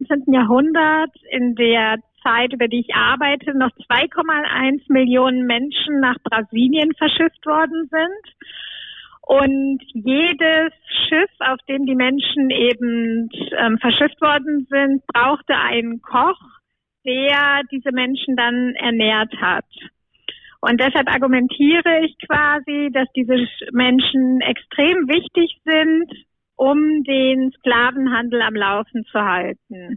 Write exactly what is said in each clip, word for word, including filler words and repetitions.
neunzehnten Jahrhundert, in der Zeit, über die ich arbeite, noch zwei Komma eins Millionen Menschen nach Brasilien verschifft worden sind. Und jedes Schiff, auf dem die Menschen eben ähm, verschifft worden sind, brauchte einen Koch, der diese Menschen dann ernährt hat. Und deshalb argumentiere ich quasi, dass diese Menschen extrem wichtig sind, um den Sklavenhandel am Laufen zu halten.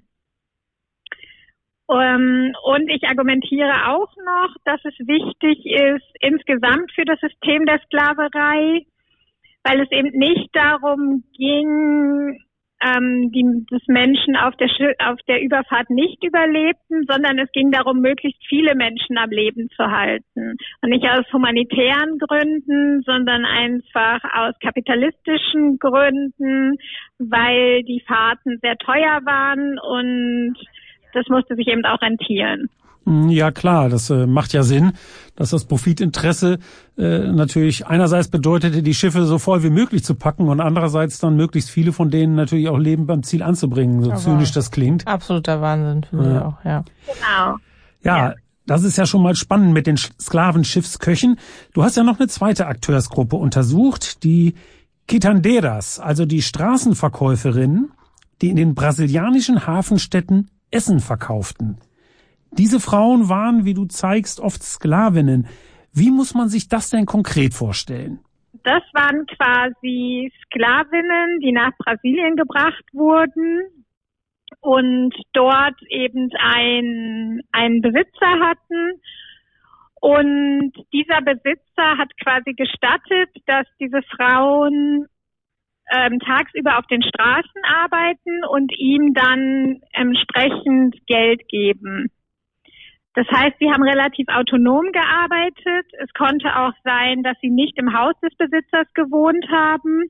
Um, und ich argumentiere auch noch, dass es wichtig ist, insgesamt für das System der Sklaverei, weil es eben nicht darum ging, ähm, die, dass Menschen auf der, auf der Überfahrt nicht überlebten, sondern es ging darum, möglichst viele Menschen am Leben zu halten. Und nicht aus humanitären Gründen, sondern einfach aus kapitalistischen Gründen, weil die Fahrten sehr teuer waren und das musste sich eben auch rentieren. Ja klar, das äh, macht ja Sinn, dass das Profitinteresse äh, natürlich einerseits bedeutete, die Schiffe so voll wie möglich zu packen und andererseits dann möglichst viele von denen natürlich auch lebend beim Ziel anzubringen, so Aber zynisch das klingt. Absoluter Wahnsinn, finde ja. ich auch, ja. Genau. Ja, ja, das ist ja schon mal spannend mit den Sklavenschiffsköchen. Du hast ja noch eine zweite Akteursgruppe untersucht, die Quitanderas, also die Straßenverkäuferinnen, die in den brasilianischen Hafenstädten Essen verkauften. Diese Frauen waren, wie du zeigst, oft Sklavinnen. Wie muss man sich das denn konkret vorstellen? Das waren quasi Sklavinnen, die nach Brasilien gebracht wurden und dort eben ein, einen Besitzer hatten. Und dieser Besitzer hat quasi gestattet, dass diese Frauen Ähm, tagsüber auf den Straßen arbeiten und ihm dann entsprechend Geld geben. Das heißt, sie haben relativ autonom gearbeitet. Es konnte auch sein, dass sie nicht im Haus des Besitzers gewohnt haben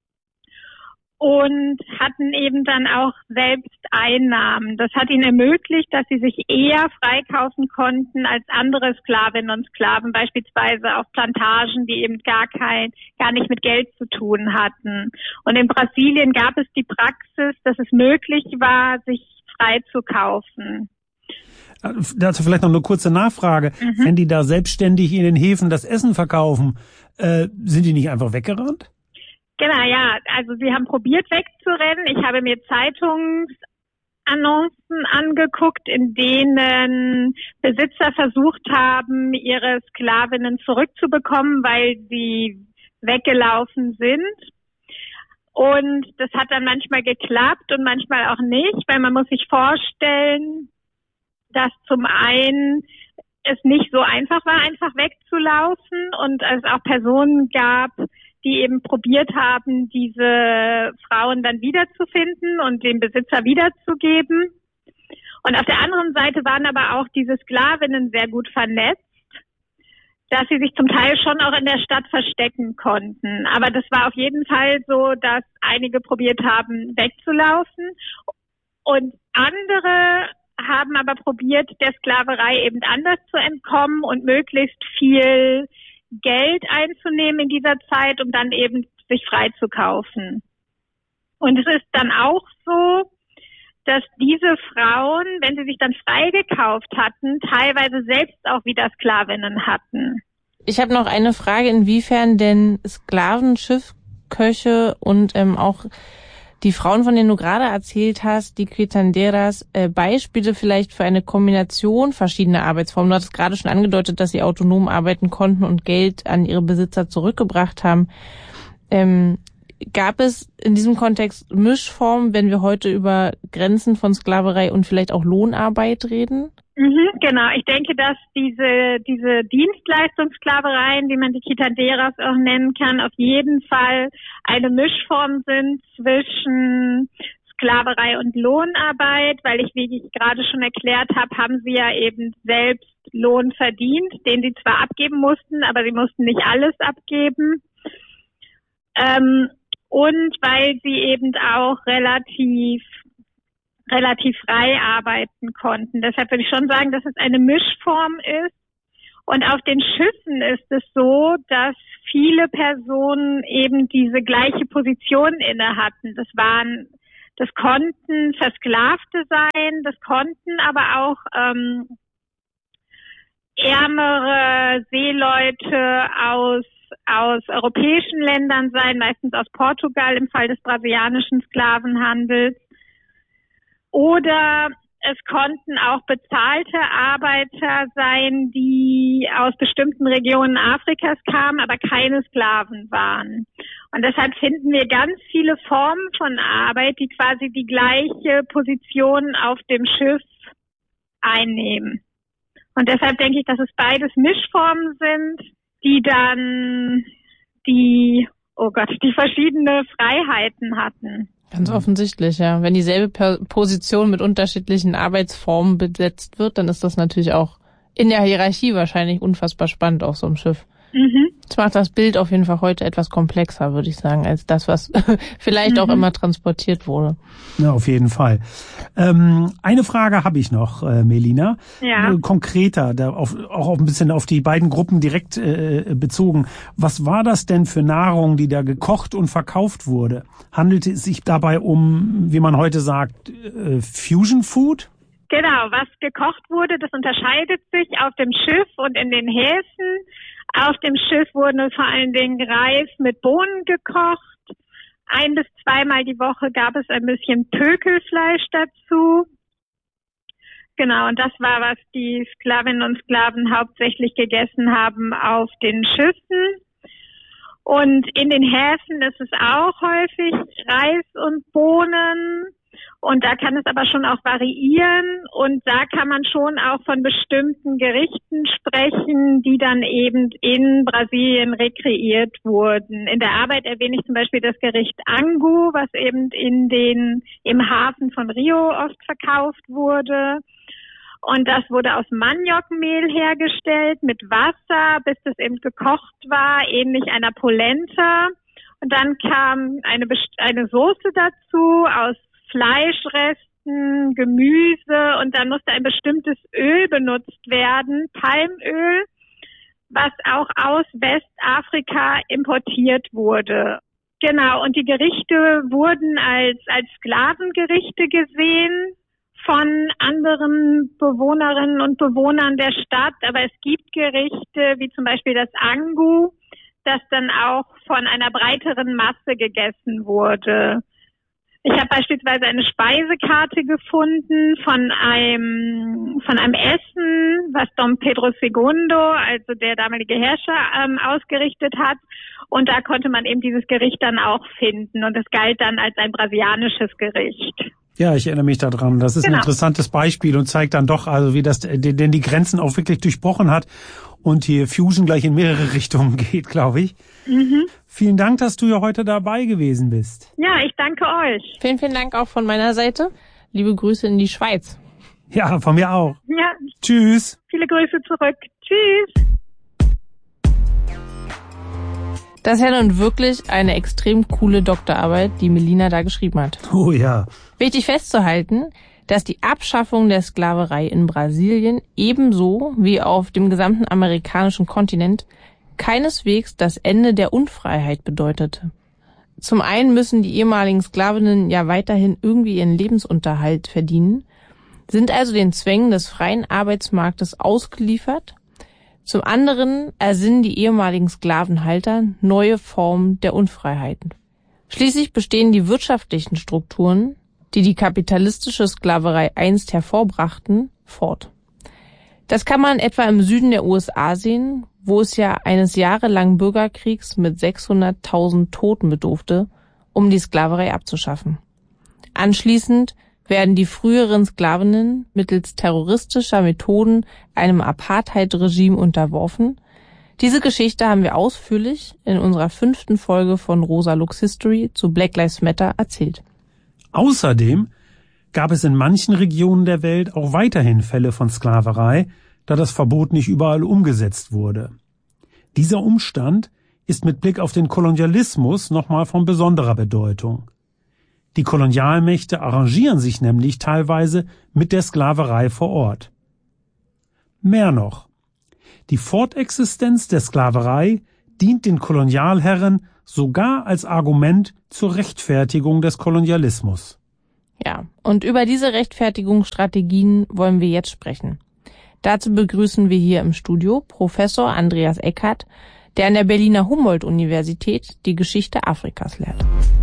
und hatten eben dann auch selbst Einnahmen. Das hat ihnen ermöglicht, dass sie sich eher freikaufen konnten als andere Sklavinnen und Sklaven, beispielsweise auf Plantagen, die eben gar kein, gar nicht mit Geld zu tun hatten. Und in Brasilien gab es die Praxis, dass es möglich war, sich frei zu kaufen. Dazu vielleicht noch eine kurze Nachfrage. Mhm. Wenn die da selbstständig in den Häfen das Essen verkaufen, äh, sind die nicht einfach weggerannt? Genau, ja. Also sie haben probiert wegzurennen. Ich habe mir Zeitungsannoncen angeguckt, in denen Besitzer versucht haben, ihre Sklavinnen zurückzubekommen, weil sie weggelaufen sind. Und das hat dann manchmal geklappt und manchmal auch nicht, weil man muss sich vorstellen, dass zum einen es nicht so einfach war, einfach wegzulaufen und es auch Personen gab, die eben probiert haben, diese Frauen dann wiederzufinden und dem Besitzer wiederzugeben. Und auf der anderen Seite waren aber auch diese Sklavinnen sehr gut vernetzt, dass sie sich zum Teil schon auch in der Stadt verstecken konnten. Aber das war auf jeden Fall so, dass einige probiert haben, wegzulaufen. Und andere haben aber probiert, der Sklaverei eben anders zu entkommen und möglichst viel Geld einzunehmen in dieser Zeit, um dann eben sich frei zu kaufen. Und es ist dann auch so, dass diese Frauen, wenn sie sich dann freigekauft hatten, teilweise selbst auch wieder Sklavinnen hatten. Ich habe noch eine Frage, inwiefern denn Sklavenschiffköche und ähm, auch die Frauen, von denen du gerade erzählt hast, die Quitanderas, äh, Beispiele vielleicht für eine Kombination verschiedener Arbeitsformen. Du hattest gerade schon angedeutet, dass sie autonom arbeiten konnten und Geld an ihre Besitzer zurückgebracht haben. Ähm, gab es in diesem Kontext Mischformen, wenn wir heute über Grenzen von Sklaverei und vielleicht auch Lohnarbeit reden? Mhm, genau. Ich denke, dass diese diese Dienstleistungssklavereien, wie man die Quitanderas auch nennen kann, auf jeden Fall eine Mischform sind zwischen Sklaverei und Lohnarbeit, weil ich, wie ich gerade schon erklärt habe, haben sie ja eben selbst Lohn verdient, den sie zwar abgeben mussten, aber sie mussten nicht alles abgeben. Ähm, und weil sie eben auch relativ relativ frei arbeiten konnten. Deshalb würde ich schon sagen, dass es eine Mischform ist. Und auf den Schiffen ist es so, dass viele Personen eben diese gleiche Position inne hatten. Das waren Das konnten Versklavte sein, das konnten aber auch ähm, ärmere Seeleute aus aus europäischen Ländern sein, meistens aus Portugal im Fall des brasilianischen Sklavenhandels. Oder es konnten auch bezahlte Arbeiter sein, die aus bestimmten Regionen Afrikas kamen, aber keine Sklaven waren. Und deshalb finden wir ganz viele Formen von Arbeit, die quasi die gleiche Position auf dem Schiff einnehmen. Und deshalb denke ich, dass es beides Mischformen sind, die dann die, oh Gott, die verschiedene Freiheiten hatten. Ganz offensichtlich, ja. Wenn dieselbe per- Position mit unterschiedlichen Arbeitsformen besetzt wird, dann ist das natürlich auch in der Hierarchie wahrscheinlich unfassbar spannend auf so einem Schiff. Mhm. Das macht das Bild auf jeden Fall heute etwas komplexer, würde ich sagen, als das, was vielleicht mhm. auch immer transportiert wurde. Ja, auf jeden Fall. Ähm, eine Frage habe ich noch, äh, Melina. Ja. Äh, konkreter, da auf, auch ein bisschen auf die beiden Gruppen direkt äh, bezogen. Was war das denn für Nahrung, die da gekocht und verkauft wurde? Handelte es sich dabei um, wie man heute sagt, äh, Fusion Food? Genau, was gekocht wurde, das unterscheidet sich auf dem Schiff und in den Häfen. Auf dem Schiff wurde vor allen Dingen Reis mit Bohnen gekocht. Ein bis zweimal die Woche gab es ein bisschen Pökelfleisch dazu. Genau, und das war, was die Sklavinnen und Sklaven hauptsächlich gegessen haben auf den Schiffen. Und in den Häfen ist es auch häufig Reis und Bohnen. Und da kann es aber schon auch variieren. Und da kann man schon auch von bestimmten Gerichten sprechen, die dann eben in Brasilien rekreiert wurden. In der Arbeit erwähne ich zum Beispiel das Gericht Angu, was eben in den, im Hafen von Rio oft verkauft wurde. Und das wurde aus Maniokmehl hergestellt mit Wasser, bis das eben gekocht war, ähnlich einer Polenta. Und dann kam eine, eine Soße dazu aus Fleischresten, Gemüse, und dann musste ein bestimmtes Öl benutzt werden, Palmöl, was auch aus Westafrika importiert wurde. Genau, und die Gerichte wurden als, als Sklavengerichte gesehen von anderen Bewohnerinnen und Bewohnern der Stadt, aber es gibt Gerichte, wie zum Beispiel das Angu, das dann auch von einer breiteren Masse gegessen wurde. Ich habe beispielsweise eine Speisekarte gefunden von einem von einem Essen, was Dom Pedro Segundo, also der damalige Herrscher, ähm, ausgerichtet hat. Und da konnte man eben dieses Gericht dann auch finden. Und es galt dann als ein brasilianisches Gericht. Ja, ich erinnere mich daran. Das ist genau. Ein interessantes Beispiel und zeigt dann doch, also wie das denn die Grenzen auch wirklich durchbrochen hat und hier Fusion gleich in mehrere Richtungen geht, glaube ich. Mhm. Vielen Dank, dass du ja heute dabei gewesen bist. Ja, ich danke euch. Vielen, vielen Dank auch von meiner Seite. Liebe Grüße in die Schweiz. Ja, von mir auch. Ja. Tschüss. Viele Grüße zurück. Tschüss. Das ist ja nun wirklich eine extrem coole Doktorarbeit, die Melina da geschrieben hat. Oh ja. Wichtig festzuhalten, dass die Abschaffung der Sklaverei in Brasilien ebenso wie auf dem gesamten amerikanischen Kontinent keineswegs das Ende der Unfreiheit bedeutete. Zum einen müssen die ehemaligen Sklavinnen ja weiterhin irgendwie ihren Lebensunterhalt verdienen, sind also den Zwängen des freien Arbeitsmarktes ausgeliefert. Zum anderen ersinnen die ehemaligen Sklavenhalter neue Formen der Unfreiheiten. Schließlich bestehen die wirtschaftlichen Strukturen, die die kapitalistische Sklaverei einst hervorbrachten, fort. Das kann man etwa im Süden der U S A sehen, wo es ja eines jahrelangen Bürgerkriegs mit sechshunderttausend Toten bedurfte, um die Sklaverei abzuschaffen. Anschließend werden die früheren Sklavinnen mittels terroristischer Methoden einem Apartheid-Regime unterworfen. Diese Geschichte haben wir ausführlich in unserer fünften Folge von Rosa Lux History zu Black Lives Matter erzählt. Außerdem gab es in manchen Regionen der Welt auch weiterhin Fälle von Sklaverei, da das Verbot nicht überall umgesetzt wurde. Dieser Umstand ist mit Blick auf den Kolonialismus nochmal von besonderer Bedeutung. Die Kolonialmächte arrangieren sich nämlich teilweise mit der Sklaverei vor Ort. Mehr noch, die Fortexistenz der Sklaverei dient den Kolonialherren sogar als Argument zur Rechtfertigung des Kolonialismus. Ja, und über diese Rechtfertigungsstrategien wollen wir jetzt sprechen. Dazu begrüßen wir hier im Studio Professor Andreas Eckert, der an der Berliner Humboldt-Universität die Geschichte Afrikas lehrt.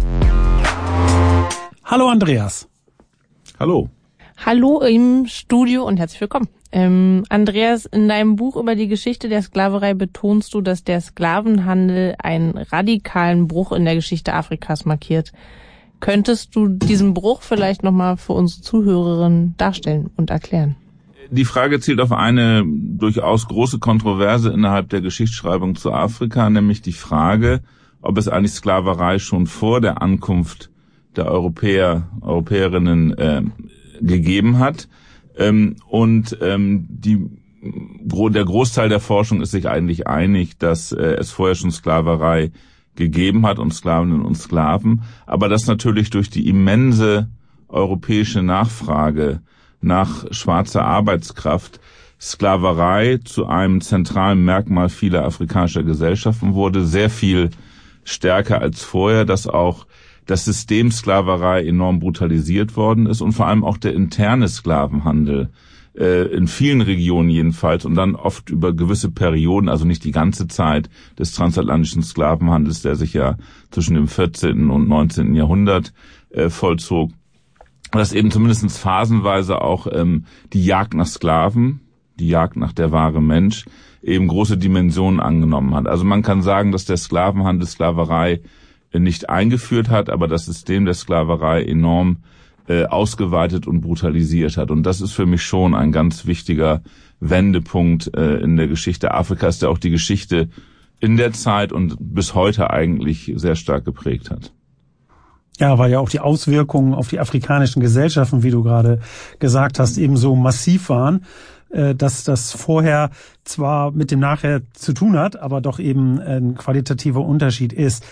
Hallo Andreas. Hallo. Hallo im Studio und herzlich willkommen. Ähm, Andreas, in deinem Buch über die Geschichte der Sklaverei betonst du, dass der Sklavenhandel einen radikalen Bruch in der Geschichte Afrikas markiert. Könntest du diesen Bruch vielleicht nochmal für unsere Zuhörerinnen darstellen und erklären? Die Frage zielt auf eine durchaus große Kontroverse innerhalb der Geschichtsschreibung zu Afrika, nämlich die Frage, ob es eigentlich Sklaverei schon vor der Ankunft der Europäer, Europäerinnen äh, gegeben hat. Ähm, und ähm, die, der Großteil der Forschung ist sich eigentlich einig, dass äh, es vorher schon Sklaverei gegeben hat und Sklavinnen und Sklaven, aber dass natürlich durch die immense europäische Nachfrage nach schwarzer Arbeitskraft Sklaverei zu einem zentralen Merkmal vieler afrikanischer Gesellschaften wurde, sehr viel stärker als vorher, dass auch das System Sklaverei enorm brutalisiert worden ist und vor allem auch der interne Sklavenhandel äh, in vielen Regionen jedenfalls und dann oft über gewisse Perioden, also nicht die ganze Zeit des transatlantischen Sklavenhandels, der sich ja zwischen dem vierzehnten und neunzehnten Jahrhundert äh, vollzog, dass eben zumindest phasenweise auch ähm, die Jagd nach Sklaven, die Jagd nach der wahre Mensch, eben große Dimensionen angenommen hat. Also man kann sagen, dass der Sklavenhandel Sklaverei äh, nicht eingeführt hat, aber das System der Sklaverei enorm äh, ausgeweitet und brutalisiert hat. Und das ist für mich schon ein ganz wichtiger Wendepunkt äh, in der Geschichte Afrikas, der auch die Geschichte in der Zeit und bis heute eigentlich sehr stark geprägt hat. Ja, weil ja auch die Auswirkungen auf die afrikanischen Gesellschaften, wie du gerade gesagt hast, eben so massiv waren, dass das vorher zwar mit dem Nachher zu tun hat, aber doch eben ein qualitativer Unterschied ist.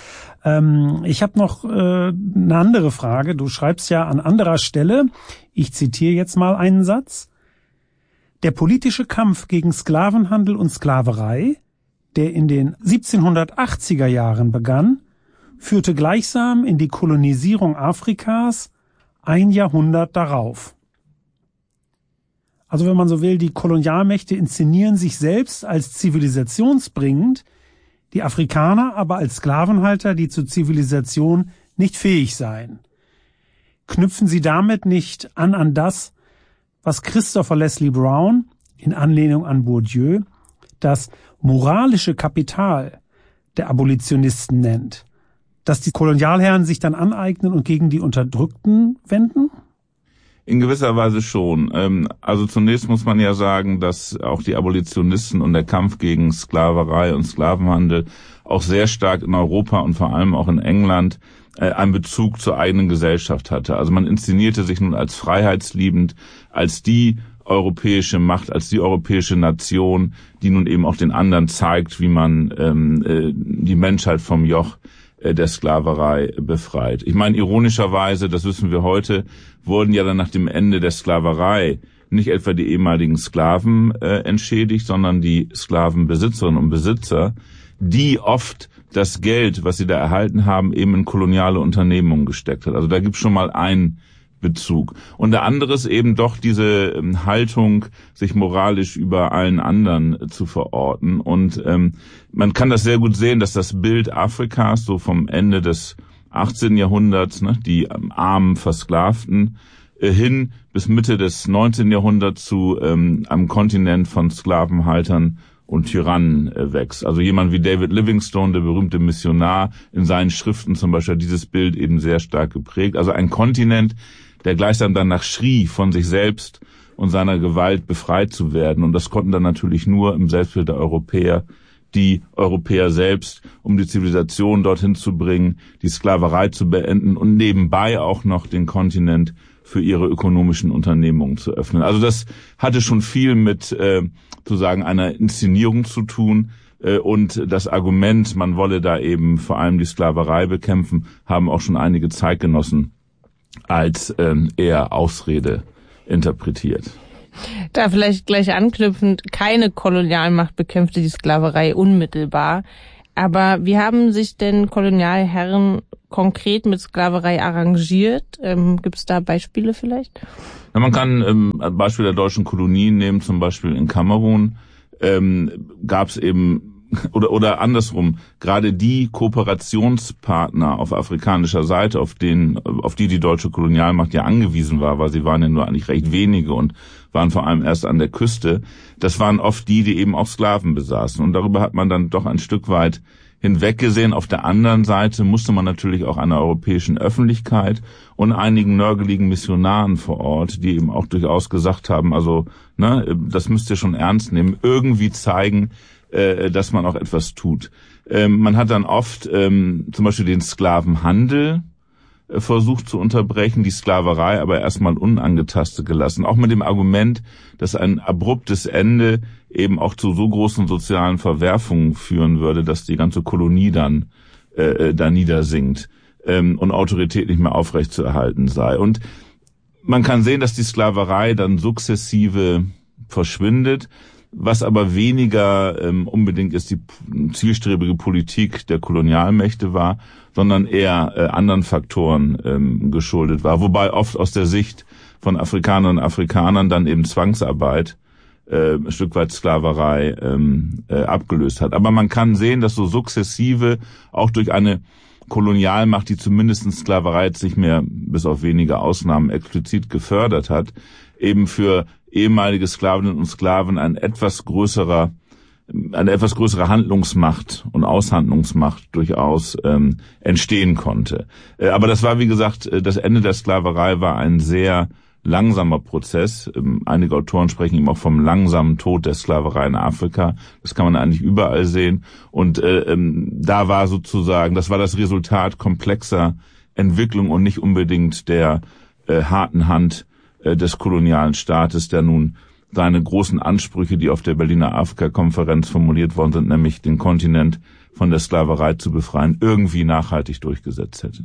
Ich habe noch eine andere Frage. Du schreibst ja an anderer Stelle, ich zitiere jetzt mal einen Satz: Der politische Kampf gegen Sklavenhandel und Sklaverei, der in den siebzehnhundertachtziger Jahren begann, führte gleichsam in die Kolonisierung Afrikas ein Jahrhundert darauf. Also wenn man so will, die Kolonialmächte inszenieren sich selbst als zivilisationsbringend, die Afrikaner aber als Sklavenhalter, die zur Zivilisation nicht fähig seien. Knüpfen sie damit nicht an an das, was Christopher Leslie Brown in Anlehnung an Bourdieu das moralische Kapital der Abolitionisten nennt, dass die Kolonialherren sich dann aneignen und gegen die Unterdrückten wenden? In gewisser Weise schon. Also zunächst muss man ja sagen, dass auch die Abolitionisten und der Kampf gegen Sklaverei und Sklavenhandel auch sehr stark in Europa und vor allem auch in England einen Bezug zur eigenen Gesellschaft hatte. Also man inszenierte sich nun als freiheitsliebend, als die europäische Macht, als die europäische Nation, die nun eben auch den anderen zeigt, wie man ähm, äh, die Menschheit vom Joch äh, der Sklaverei befreit. Ich meine, ironischerweise, das wissen wir heute, wurden ja dann nach dem Ende der Sklaverei nicht etwa die ehemaligen Sklaven äh, entschädigt, sondern die Sklavenbesitzerinnen und Besitzer, die oft das Geld, was sie da erhalten haben, eben in koloniale Unternehmungen gesteckt hat. Also da gibt's schon mal einen Bezug. Und der andere ist eben doch diese ähm, Haltung, sich moralisch über allen anderen äh, zu verorten. Und ähm, man kann das sehr gut sehen, dass das Bild Afrikas so vom Ende des achtzehnten Jahrhunderts, ne, die ähm, armen Versklavten, äh, hin bis Mitte des neunzehnten Jahrhunderts zu ähm, einem Kontinent von Sklavenhaltern und Tyrannen äh, wächst. Also jemand wie David Livingstone, der berühmte Missionar, in seinen Schriften zum Beispiel hat dieses Bild eben sehr stark geprägt. Also ein Kontinent, der gleichsam danach schrie, von sich selbst und seiner Gewalt befreit zu werden. Und das konnten dann natürlich nur im Selbstbild der Europäer, die Europäer selbst, um die Zivilisation dorthin zu bringen, die Sklaverei zu beenden und nebenbei auch noch den Kontinent für ihre ökonomischen Unternehmungen zu öffnen. Also das hatte schon viel mit äh, sozusagen einer Inszenierung zu tun. Äh, und das Argument, man wolle da eben vor allem die Sklaverei bekämpfen, haben auch schon einige Zeitgenossen als ähm, eher Ausrede interpretiert. Da vielleicht gleich anknüpfend, keine Kolonialmacht bekämpfte die Sklaverei unmittelbar. Aber wie haben sich denn Kolonialherren konkret mit Sklaverei arrangiert? Ähm, Gibt es da Beispiele vielleicht? Ja, man kann ähm, ein Beispiel der deutschen Kolonien nehmen, zum Beispiel in Kamerun ähm, gab es eben Oder, oder andersrum, gerade die Kooperationspartner auf afrikanischer Seite, auf denen, auf die die deutsche Kolonialmacht ja angewiesen war, weil sie waren ja nur eigentlich recht wenige und waren vor allem erst an der Küste, das waren oft die, die eben auch Sklaven besaßen. Und darüber hat man dann doch ein Stück weit hinweggesehen. Auf der anderen Seite musste man natürlich auch einer europäischen Öffentlichkeit und einigen nörgeligen Missionaren vor Ort, die eben auch durchaus gesagt haben, also, ne, das müsst ihr schon ernst nehmen, irgendwie zeigen, dass man auch etwas tut. Ähm, man hat dann oft ähm, zum Beispiel den Sklavenhandel äh, versucht zu unterbrechen, die Sklaverei aber erstmal unangetastet gelassen. Auch mit dem Argument, dass ein abruptes Ende eben auch zu so großen sozialen Verwerfungen führen würde, dass die ganze Kolonie dann äh, da niedersinkt ähm, und Autorität nicht mehr aufrechtzuerhalten sei. Und man kann sehen, dass die Sklaverei dann sukzessive verschwindet. Was aber weniger ähm, unbedingt ist die zielstrebige Politik der Kolonialmächte war, sondern eher äh, anderen Faktoren ähm, geschuldet war. Wobei oft aus der Sicht von Afrikanern und Afrikanern dann eben Zwangsarbeit, äh, ein Stück weit Sklaverei ähm, äh, abgelöst hat. Aber man kann sehen, dass so sukzessive auch durch eine Kolonialmacht, die zumindest Sklaverei jetzt nicht mehr bis auf wenige Ausnahmen explizit gefördert hat, eben für ehemalige Sklavinnen und Sklaven ein etwas größerer, eine etwas größere Handlungsmacht und Aushandlungsmacht durchaus ähm, entstehen konnte. Äh, aber das war, wie gesagt, das Ende der Sklaverei war ein sehr langsamer Prozess. Ähm, einige Autoren sprechen eben auch vom langsamen Tod der Sklaverei in Afrika. Das kann man eigentlich überall sehen. Und äh, ähm, da war sozusagen, das war das Resultat komplexer Entwicklung und nicht unbedingt der äh, harten Hand des kolonialen Staates, der nun seine großen Ansprüche, die auf der Berliner Afrika-Konferenz formuliert worden sind, nämlich den Kontinent von der Sklaverei zu befreien, irgendwie nachhaltig durchgesetzt hätte.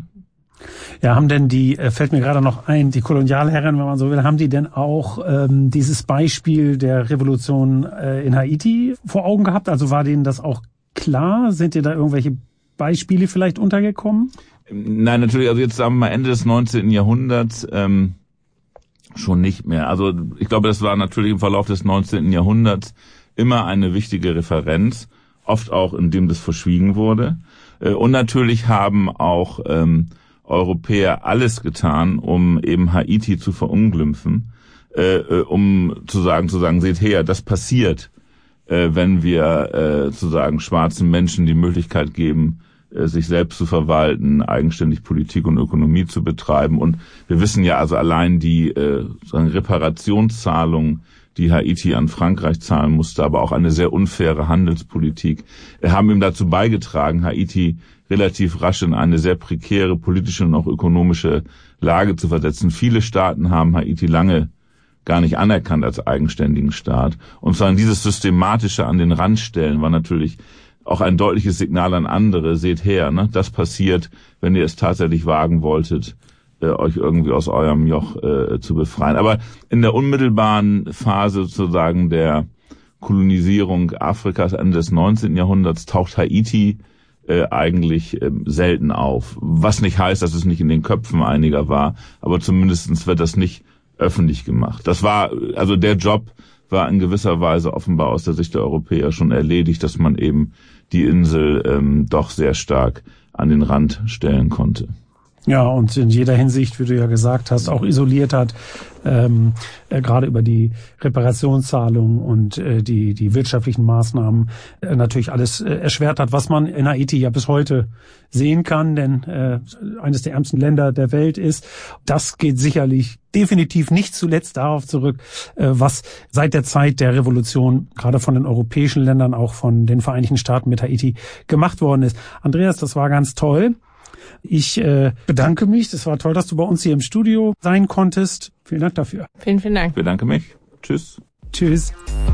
Ja, haben denn die, fällt mir gerade noch ein, die Kolonialherren, wenn man so will, haben die denn auch ähm, dieses Beispiel der Revolution äh, in Haiti vor Augen gehabt? Also war denen das auch klar? Sind dir da irgendwelche Beispiele vielleicht untergekommen? Nein, natürlich, also jetzt sagen wir mal Ende des neunzehnten Jahrhunderts, ähm, schon nicht mehr. Also ich glaube, das war natürlich im Verlauf des neunzehnten Jahrhunderts immer eine wichtige Referenz, oft auch indem das verschwiegen wurde. Und natürlich haben auch ähm, Europäer alles getan, um eben Haiti zu verunglimpfen, äh, um zu sagen, zu sagen, seht her, das passiert, äh, wenn wir äh, zu sagen schwarzen Menschen die Möglichkeit geben, sich selbst zu verwalten, eigenständig Politik und Ökonomie zu betreiben. Und wir wissen ja also allein die äh, sagen Reparationszahlungen, die Haiti an Frankreich zahlen musste, aber auch eine sehr unfaire Handelspolitik, äh, haben ihm dazu beigetragen, Haiti relativ rasch in eine sehr prekäre politische und auch ökonomische Lage zu versetzen. Viele Staaten haben Haiti lange gar nicht anerkannt als eigenständigen Staat. Und zwar dieses Systematische an den Rand stellen war natürlich auch ein deutliches Signal an andere, seht her, ne, das passiert, wenn ihr es tatsächlich wagen wolltet, äh, euch irgendwie aus eurem Joch äh, zu befreien. Aber in der unmittelbaren Phase sozusagen der Kolonisierung Afrikas Ende des neunzehnten Jahrhunderts taucht Haiti äh, eigentlich äh, selten auf. Was nicht heißt, dass es nicht in den Köpfen einiger war, aber zumindestens wird das nicht öffentlich gemacht. Das war, also der Job war in gewisser Weise offenbar aus der Sicht der Europäer schon erledigt, dass man eben die Insel ähm, doch sehr stark an den Rand stellen konnte. Ja, und in jeder Hinsicht, wie du ja gesagt hast, auch isoliert hat, ähm, äh, gerade über die Reparationszahlungen und äh, die die wirtschaftlichen Maßnahmen äh, natürlich alles äh, erschwert hat, was man in Haiti ja bis heute sehen kann, denn äh, eines der ärmsten Länder der Welt ist. Das geht sicherlich definitiv nicht zuletzt darauf zurück, äh, was seit der Zeit der Revolution gerade von den europäischen Ländern, auch von den Vereinigten Staaten mit Haiti gemacht worden ist. Andreas, das war ganz toll. Ich äh, bedanke mich. Es war toll, dass du bei uns hier im Studio sein konntest. Vielen Dank dafür. Vielen, vielen Dank. Ich bedanke mich. Tschüss. Tschüss.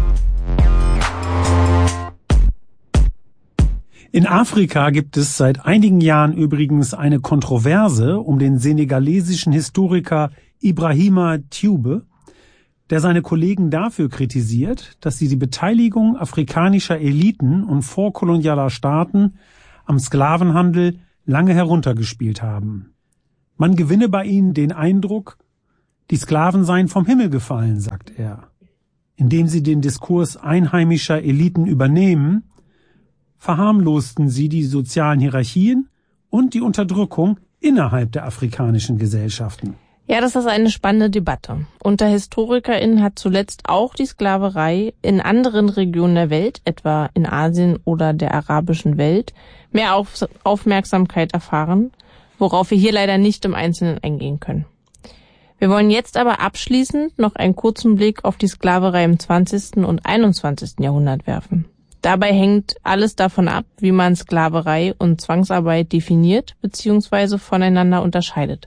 In Afrika gibt es seit einigen Jahren übrigens eine Kontroverse um den senegalesischen Historiker Ibrahima Tioube, der seine Kollegen dafür kritisiert, dass sie die Beteiligung afrikanischer Eliten und vorkolonialer Staaten am Sklavenhandel lange heruntergespielt haben. Man gewinne bei ihnen den Eindruck, die Sklaven seien vom Himmel gefallen, sagt er. Indem sie den Diskurs einheimischer Eliten übernehmen, verharmlosten sie die sozialen Hierarchien und die Unterdrückung innerhalb der afrikanischen Gesellschaften. Ja, das ist eine spannende Debatte. Unter HistorikerInnen hat zuletzt auch die Sklaverei in anderen Regionen der Welt, etwa in Asien oder der arabischen Welt, mehr Auf- Aufmerksamkeit erfahren, worauf wir hier leider nicht im Einzelnen eingehen können. Wir wollen jetzt aber abschließend noch einen kurzen Blick auf die Sklaverei im zwanzigsten und einundzwanzigsten Jahrhundert werfen. Dabei hängt alles davon ab, wie man Sklaverei und Zwangsarbeit definiert bzw. voneinander unterscheidet.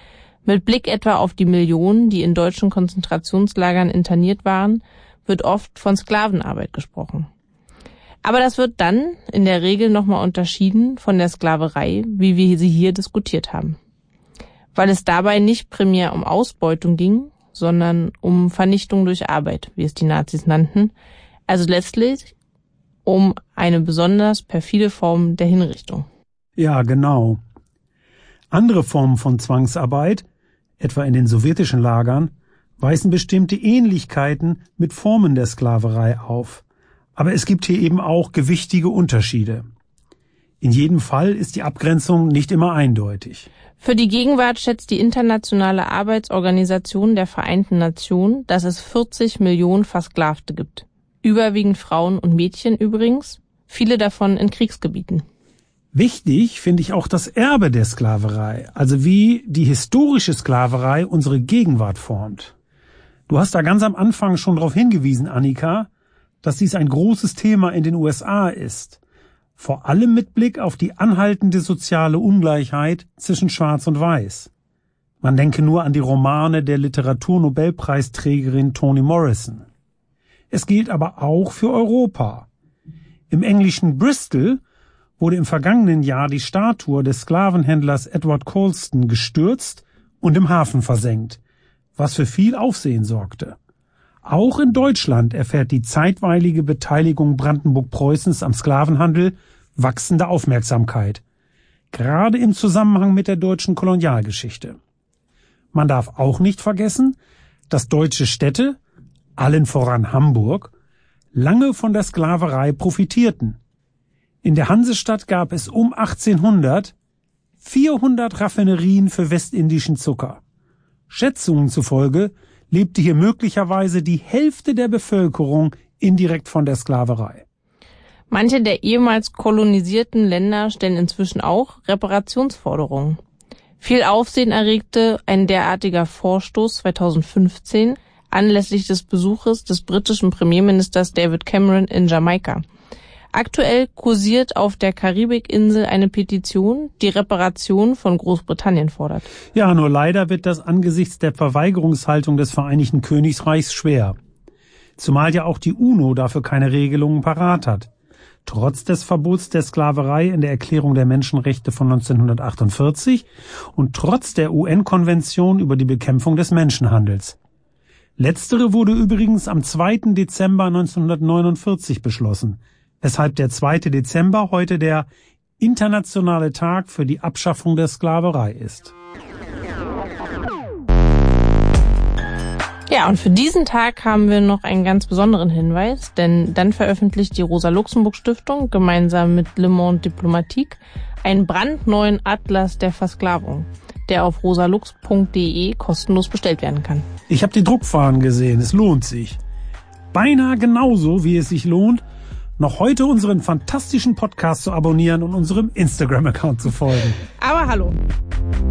Mit Blick etwa auf die Millionen, die in deutschen Konzentrationslagern interniert waren, wird oft von Sklavenarbeit gesprochen. Aber das wird dann in der Regel nochmal unterschieden von der Sklaverei, wie wir sie hier diskutiert haben. Weil es dabei nicht primär um Ausbeutung ging, sondern um Vernichtung durch Arbeit, wie es die Nazis nannten, also letztlich um eine besonders perfide Form der Hinrichtung. Ja, genau. Andere Formen von Zwangsarbeit, etwa in den sowjetischen Lagern, weisen bestimmte Ähnlichkeiten mit Formen der Sklaverei auf. Aber es gibt hier eben auch gewichtige Unterschiede. In jedem Fall ist die Abgrenzung nicht immer eindeutig. Für die Gegenwart schätzt die Internationale Arbeitsorganisation der Vereinten Nationen, dass es vierzig Millionen Versklavte gibt. Überwiegend Frauen und Mädchen übrigens, viele davon in Kriegsgebieten. Wichtig finde ich auch das Erbe der Sklaverei, also wie die historische Sklaverei unsere Gegenwart formt. Du hast da ganz am Anfang schon darauf hingewiesen, Annika, dass dies ein großes Thema in den U S A ist. Vor allem mit Blick auf die anhaltende soziale Ungleichheit zwischen Schwarz und Weiß. Man denke nur an die Romane der Literaturnobelpreisträgerin Toni Morrison. Es gilt aber auch für Europa. Im englischen Bristol wurde im vergangenen Jahr die Statue des Sklavenhändlers Edward Colston gestürzt und im Hafen versenkt, was für viel Aufsehen sorgte. Auch in Deutschland erfährt die zeitweilige Beteiligung Brandenburg-Preußens am Sklavenhandel wachsende Aufmerksamkeit, gerade im Zusammenhang mit der deutschen Kolonialgeschichte. Man darf auch nicht vergessen, dass deutsche Städte, allen voran Hamburg, lange von der Sklaverei profitierten. In der Hansestadt gab es um achtzehnhundert vierhundert Raffinerien für westindischen Zucker. Schätzungen zufolge lebte hier möglicherweise die Hälfte der Bevölkerung indirekt von der Sklaverei. Manche der ehemals kolonisierten Länder stellen inzwischen auch Reparationsforderungen. Viel Aufsehen erregte ein derartiger Vorstoß zweitausendfünfzehn anlässlich des Besuches des britischen Premierministers David Cameron in Jamaika. Aktuell kursiert auf der Karibikinsel eine Petition, die Reparation von Großbritannien fordert. Ja, nur leider wird das angesichts der Verweigerungshaltung des Vereinigten Königreichs schwer. Zumal ja auch die UNO dafür keine Regelungen parat hat. Trotz des Verbots der Sklaverei in der Erklärung der Menschenrechte von neunzehnhundertachtundvierzig und trotz der U N-Konvention über die Bekämpfung des Menschenhandels. Letztere wurde übrigens am zweiten Dezember neunzehnhundertneunundvierzig beschlossen, weshalb der zweite Dezember heute der internationale Tag für die Abschaffung der Sklaverei ist. Ja, und für diesen Tag haben wir noch einen ganz besonderen Hinweis, denn dann veröffentlicht die Rosa-Luxemburg-Stiftung gemeinsam mit Le Monde Diplomatique einen brandneuen Atlas der Versklavung, der auf rosalux punkt de kostenlos bestellt werden kann. Ich habe die Druckfahnen gesehen, es lohnt sich. Beinahe genauso, wie es sich lohnt, noch heute unseren fantastischen Podcast zu abonnieren und unserem Instagram-Account zu folgen. Aber hallo!